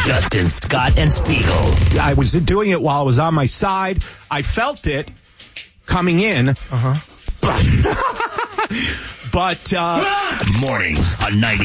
Justin, Scott, and Spiegel. I was doing it while I was on my side. I felt it coming in. But Mornings on 90.